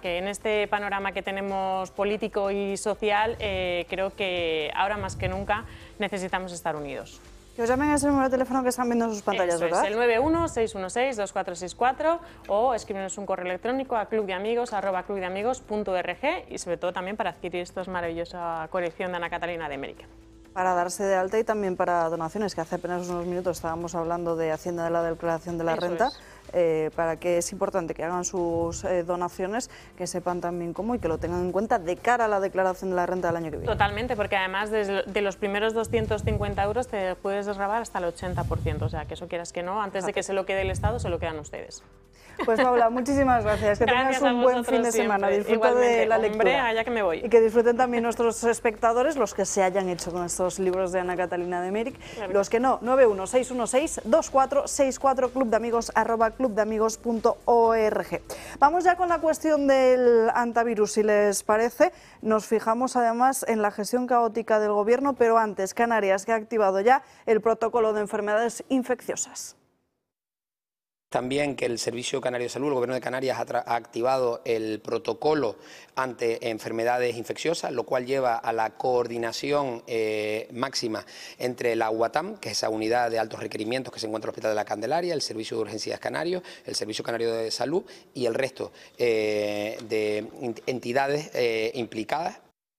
que en este panorama que tenemos político y social, creo que ahora más que nunca necesitamos estar unidos. Que os llamen a ese número de teléfono que están viendo en sus pantallas, Eso ¿verdad? Es el 91-616-2464 o escríbenos un correo electrónico a clubdeamigos@clubdeamigos.org y sobre todo también para adquirir esta maravillosa colección de Ana Catalina de América. Para darse de alta y también para donaciones, que hace apenas unos minutos estábamos hablando de Hacienda de la declaración de la renta, para que es importante que hagan sus donaciones, que sepan también cómo y que lo tengan en cuenta de cara a la declaración de la renta del año que viene. Totalmente, porque además de los primeros 250 euros te puedes desgravar hasta el 80%, o sea que eso quieras que no, antes de que se lo quede el Estado, se lo quedan ustedes. Pues Paula, muchísimas gracias, que tengas un buen fin de semana, disfruta de la lectura. Hombre, allá que me voy. Y que disfruten también nuestros espectadores, los que se hayan hecho con estos libros de Ana Catalina de América, los que no, 916162464, clubdeamigos@clubdeamigos.org. Vamos ya con la cuestión del antivirus, si les parece. Nos fijamos además en la gestión caótica del Gobierno, pero antes, Canarias, que ha activado ya el protocolo de enfermedades infecciosas. También que el Servicio Canario de Salud, el Gobierno de Canarias, ha activado el protocolo ante enfermedades infecciosas, lo cual lleva a la coordinación máxima entre la UATAM, que es esa unidad de altos requerimientos que se encuentra en el Hospital de la Candelaria, el Servicio de Urgencias Canario, el Servicio Canario de Salud y el resto de entidades implicadas.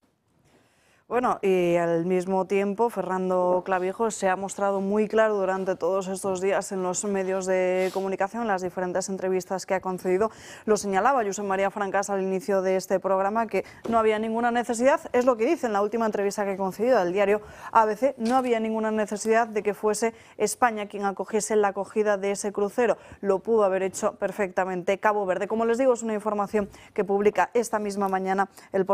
Bueno, y al mismo tiempo, Fernando Clavijo se ha mostrado muy claro durante todos estos días en los medios de comunicación, en las diferentes entrevistas que ha concedido. Lo señalaba Josep María Francas al inicio de este programa, que no había ninguna necesidad, es lo que dice en la última entrevista que ha concedido al diario ABC, no había ninguna necesidad de que fuese España quien acogiese la acogida de ese crucero. Lo pudo haber hecho perfectamente Cabo Verde. Como les digo, es una información que publica esta misma mañana la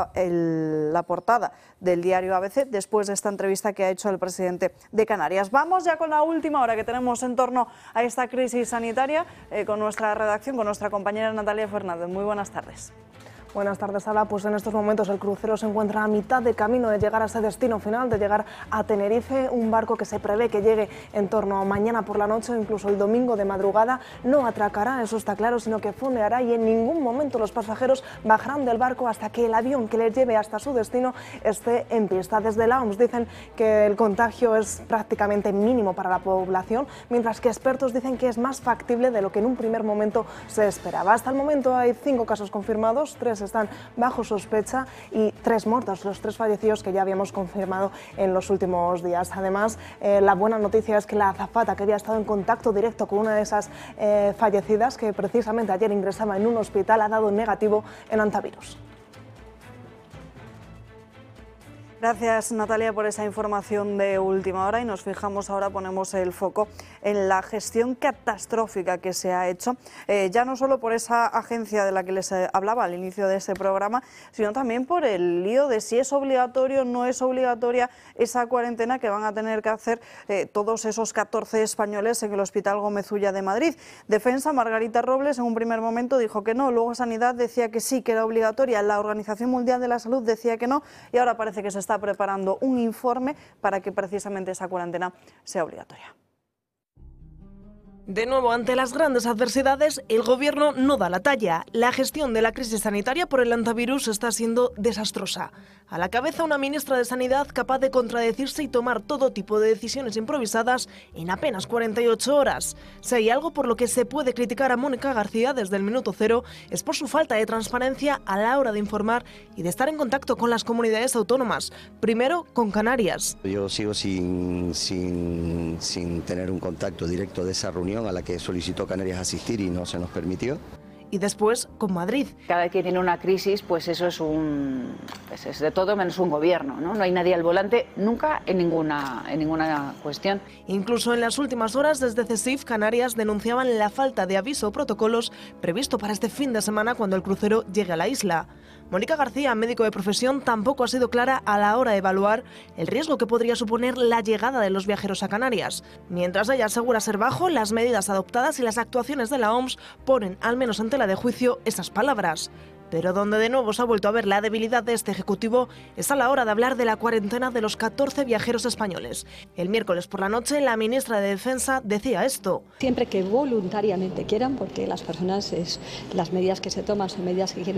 portada del diario ABC, después de esta entrevista que ha hecho el presidente de Canarias. Vamos ya con la última hora que tenemos en torno a esta crisis sanitaria, con nuestra redacción, con nuestra compañera Natalia Fernández. Muy buenas tardes. Buenas tardes, Ala. Pues en estos momentos el crucero se encuentra a mitad de camino de llegar a ese destino final, de llegar a Tenerife, un barco que se prevé que llegue en torno a mañana por la noche, incluso el domingo de madrugada. No atracará, eso está claro, sino que fondeará y en ningún momento los pasajeros bajarán del barco hasta que el avión que les lleve hasta su destino esté en pista. Desde la OMS dicen que el contagio es prácticamente mínimo para la población, mientras que expertos dicen que es más factible de lo que en un primer momento se esperaba. Hasta el momento hay 5 casos confirmados, 3 están bajo sospecha y 3 muertos, los 3 fallecidos que ya habíamos confirmado en los últimos días. Además, la buena noticia es que la azafata que había estado en contacto directo con una de esas fallecidas, que precisamente ayer ingresaba en un hospital, ha dado negativo en antivirus. Gracias, Natalia, por esa información de última hora, y nos fijamos ahora, ponemos el foco en la gestión catastrófica que se ha hecho, ya no solo por esa agencia de la que les hablaba al inicio de este programa, sino también por el lío de si es obligatorio o no es obligatoria esa cuarentena que van a tener que hacer todos esos 14 españoles en el Hospital Gómez Ulla de Madrid. Defensa, Margarita Robles, en un primer momento dijo que no, luego Sanidad decía que sí, que era obligatoria, la Organización Mundial de la Salud decía que no, y ahora parece que se está preparando un informe para que precisamente esa cuarentena sea obligatoria. De nuevo, ante las grandes adversidades, el Gobierno no da la talla. La gestión de la crisis sanitaria por el antivirus está siendo desastrosa. A la cabeza, una ministra de Sanidad capaz de contradecirse y tomar todo tipo de decisiones improvisadas en apenas 48 horas. Si hay algo por lo que se puede criticar a Mónica García desde el minuto cero, es por su falta de transparencia a la hora de informar y de estar en contacto con las comunidades autónomas. Primero, con Canarias. Yo sigo sin tener un contacto directo de esa reunión a la que solicitó Canarias asistir y no se nos permitió. Y después con Madrid. Cada vez que tiene una crisis, pues eso es es de todo menos un gobierno, ¿no? No hay nadie al volante nunca en ninguna cuestión. Incluso en las últimas horas, desde CESIF, Canarias denunciaban la falta de aviso o protocolos previsto para este fin de semana cuando el crucero llegue a la isla. Mónica García, médico de profesión, tampoco ha sido clara a la hora de evaluar el riesgo que podría suponer la llegada de los viajeros a Canarias. Mientras ella asegura ser bajo, las medidas adoptadas y las actuaciones de la OMS ponen, al menos en tela de juicio, esas palabras. Pero donde de nuevo se ha vuelto a ver la debilidad de este Ejecutivo es a la hora de hablar de la cuarentena de los 14 viajeros españoles. El miércoles por la noche, la ministra de Defensa decía esto. Siempre que voluntariamente quieran, porque las personas, las medidas que se toman son medidas que quieren